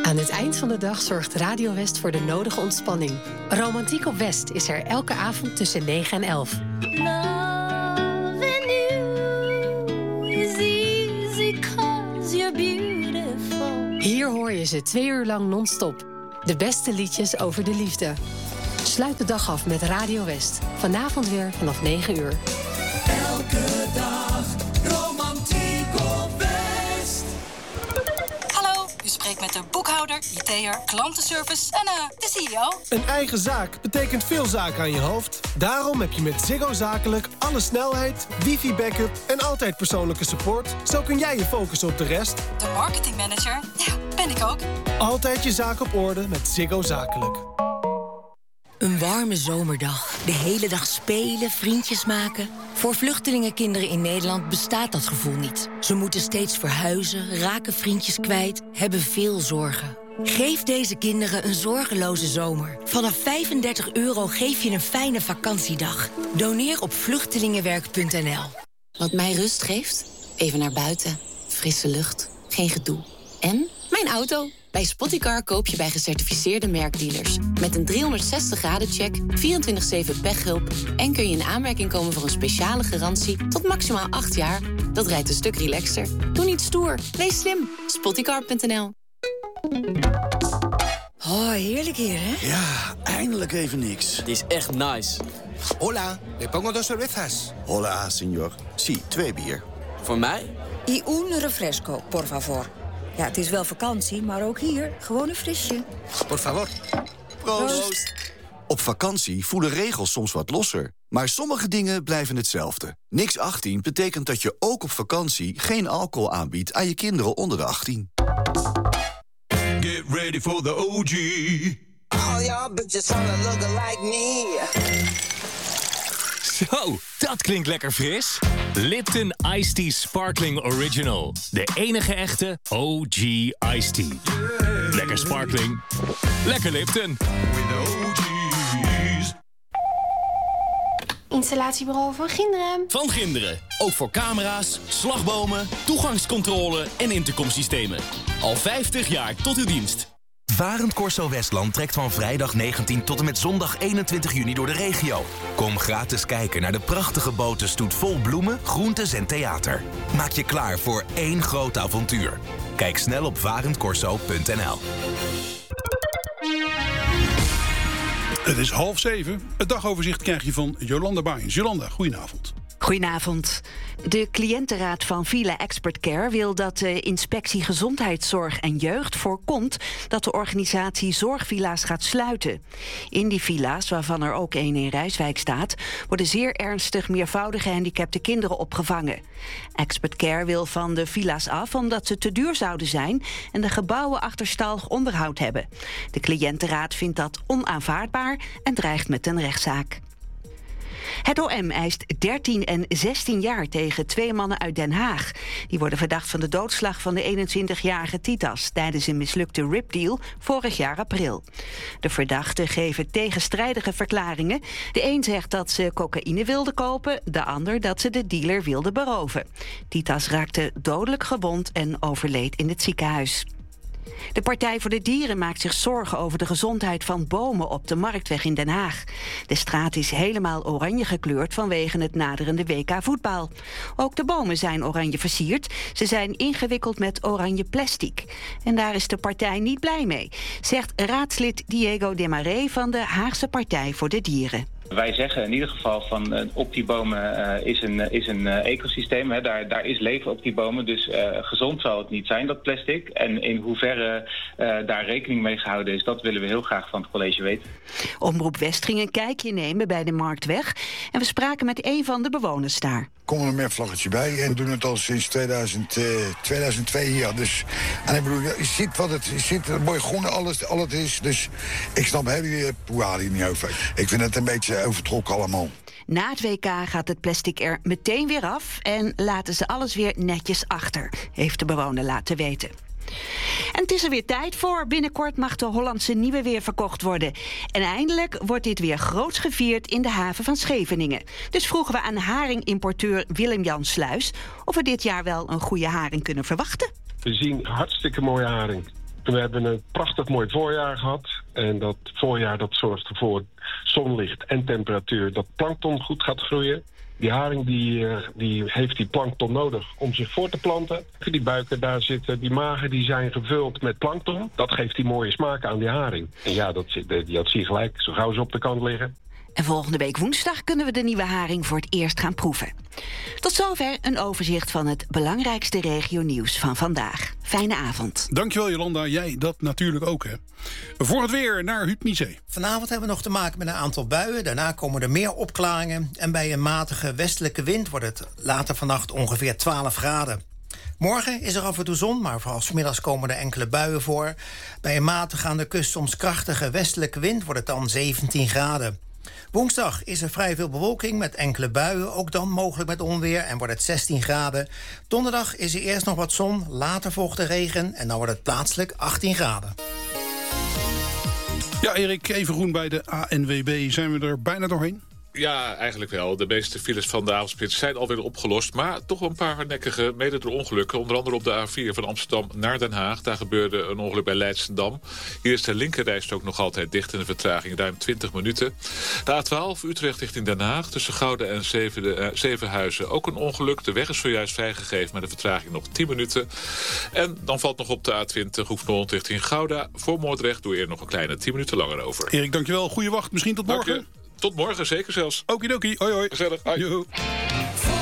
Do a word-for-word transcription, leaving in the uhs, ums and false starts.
Aan het eind van de dag zorgt Radio West voor de nodige ontspanning. Romantiek op West is er elke avond tussen negen en elf. Loving you is easy 'cause you're beautiful. Hier hoor je ze twee uur lang non-stop. De beste liedjes over de liefde. Sluit de dag af met Radio West. Vanavond weer vanaf negen uur. Elke dag romantiek op West. Hallo, u spreekt met de boekhouder, I T'er, klantenservice en uh, de C E O. Een eigen zaak betekent veel zaken aan je hoofd. Daarom heb je met Ziggo Zakelijk alle snelheid, wifi-backup en altijd persoonlijke support. Zo kun jij je focussen op de rest. De marketingmanager, ja, ben ik ook. Altijd je zaak op orde met Ziggo Zakelijk. Een warme zomerdag. De hele dag spelen, vriendjes maken. Voor vluchtelingenkinderen in Nederland bestaat dat gevoel niet. Ze moeten steeds verhuizen, raken vriendjes kwijt, hebben veel zorgen. Geef deze kinderen een zorgeloze zomer. Vanaf vijfendertig euro geef je een fijne vakantiedag. Doneer op vluchtelingenwerk punt n l. Wat mij rust geeft? Even naar buiten. Frisse lucht. Geen gedoe. En mijn auto. Bij Spottycar koop je bij gecertificeerde merkdealers. Met een driehonderdzestig graden check, vierentwintig zeven pechhulp... en kun je in aanmerking komen voor een speciale garantie tot maximaal acht jaar. Dat rijdt een stuk relaxter. Doe niet stoer, wees slim. Spottycar punt n l. Oh, heerlijk hier, hè? Ja, eindelijk even niks. Het is echt nice. Hola, le pongo dos cervezas. Hola, señor. Sí, twee bier. Voor mij? Y un refresco, por favor. Ja, het is wel vakantie, maar ook hier gewoon een frisje. Por favor. Proost. Proost. Op vakantie voelen regels soms wat losser. Maar sommige dingen blijven hetzelfde. Niks achttien betekent dat je ook op vakantie geen alcohol aanbiedt aan je kinderen onder de achttien. Get ready for the O G. All y'all bitches wanna look like me. Zo, dat klinkt lekker fris. Lipton Iced Tea Sparkling Original. De enige echte O G Iced Tea. Yeah. Lekker sparkling. Lekker Lipton. With the O G's. Installatiebureau van Ginderen. Van Ginderen. Ook voor camera's, slagbomen, toegangscontrole en intercomsystemen. Al vijftig jaar tot uw dienst. Varend Corso Westland trekt van vrijdag negentien tot en met zondag eenentwintig juni door de regio. Kom gratis kijken naar de prachtige botenstoet vol bloemen, groentes en theater. Maak je klaar voor één groot avontuur. Kijk snel op varend corso punt n l. Het is half zeven. Het dagoverzicht krijg je van Jolanda Baaiens. Jolanda, goedenavond. Goedenavond. De cliëntenraad van Villa Expert Care wil dat de inspectie Gezondheidszorg en Jeugd voorkomt dat de organisatie zorgvilla's gaat sluiten. In die villa's, waarvan er ook één in Rijswijk staat, worden zeer ernstig meervoudig gehandicapte kinderen opgevangen. Expert Care wil van de villa's af omdat ze te duur zouden zijn en de gebouwen achterstallig onderhoud hebben. De cliëntenraad vindt dat onaanvaardbaar en dreigt met een rechtszaak. Het O M eist dertien en zestien jaar tegen twee mannen uit Den Haag. Die worden verdacht van de doodslag van de eenentwintigjarige Titas tijdens een mislukte ripdeal vorig jaar april. De verdachten geven tegenstrijdige verklaringen. De een zegt dat ze cocaïne wilden kopen, de ander dat ze de dealer wilden beroven. Titas raakte dodelijk gewond en overleed in het ziekenhuis. De Partij voor de Dieren maakt zich zorgen over de gezondheid van bomen op de Marktweg in Den Haag. De straat is helemaal oranje gekleurd vanwege het naderende W K voetbal. Ook de bomen zijn oranje versierd. Ze zijn ingewikkeld met oranje plastic. En daar is de partij niet blij mee, zegt raadslid Diego Desmarais van de Haagse Partij voor de Dieren. Wij zeggen in ieder geval van uh, op die bomen uh, is een, uh, is een uh, ecosysteem. Hè. Daar, daar is leven op die bomen. Dus uh, gezond zal het niet zijn, dat plastic. En in hoeverre uh, daar rekening mee gehouden is, dat willen we heel graag van het college weten. Omroep West ging een kijkje nemen bij de Marktweg. En we spraken met een van de bewoners daar. Kom er een vlaggetje bij en doen het al sinds tweeduizend, uh, tweeduizend twee hier. Dus, en ik bedoel, je ziet wat het is, het mooi groen, alles, al het is. Dus ik snap heel poehaal hier niet over. Ik vind het een beetje overtrokken allemaal. Na het W K gaat het plastic er meteen weer af en laten ze alles weer netjes achter, heeft de bewoner laten weten. En het is er weer tijd voor. Binnenkort mag de Hollandse Nieuwe weer verkocht worden. En eindelijk wordt dit weer groots gevierd in de haven van Scheveningen. Dus vroegen we aan haringimporteur Willem-Jan Sluis of we dit jaar wel een goede haring kunnen verwachten. We zien hartstikke mooie haring. We hebben een prachtig mooi voorjaar gehad. En dat voorjaar dat zorgt ervoor zonlicht en temperatuur dat plankton goed gaat groeien. Die haring die, uh, die heeft die plankton nodig om zich voor te planten. Die buiken daar zitten, die magen die zijn gevuld met plankton. Dat geeft die mooie smaak aan die haring. En ja, dat, dat zie je gelijk, zo gauw ze op de kant liggen. En volgende week woensdag kunnen we de nieuwe haring voor het eerst gaan proeven. Tot zover een overzicht van het belangrijkste regionieuws van vandaag. Fijne avond. Dankjewel Jolanda, jij dat natuurlijk ook hè. Voor het weer naar Huub Miezee. Vanavond hebben we nog te maken met een aantal buien. Daarna komen er meer opklaringen. En bij een matige westelijke wind wordt het later vannacht ongeveer twaalf graden. Morgen is er af en toe zon, maar vooral 's middags komen er enkele buien voor. Bij een matige aan de kust soms krachtige westelijke wind wordt het dan zeventien graden. Woensdag is er vrij veel bewolking met enkele buien, ook dan mogelijk met onweer en wordt het zestien graden. Donderdag is er eerst nog wat zon, later volgt de regen en dan wordt het plaatselijk achttien graden. Ja, Erik, even groen bij de A N W B. Zijn we er bijna doorheen? Ja, eigenlijk wel. De meeste files van de avondspits zijn alweer opgelost. Maar toch wel een paar hardnekkige, mede door ongelukken. Onder andere op de A vier van Amsterdam naar Den Haag. Daar gebeurde een ongeluk bij Leidschendam. Hier is de linkerrijstrook nog altijd dicht en de vertraging ruim twintig minuten. De A twaalf Utrecht richting Den Haag. Tussen Gouda en Zevenhuizen ook een ongeluk. De weg is zojuist vrijgegeven met de vertraging nog tien minuten. En dan valt nog op de A twintig Hoefnoord richting Gouda. Voor Moordrecht doe je er nog een kleine tien minuten langer over. Erik, dankjewel. Goeie wacht. Misschien tot morgen. Tot morgen, zeker zelfs. Okidoki. Hoi hoi. Gezellig. Hoi. Joe.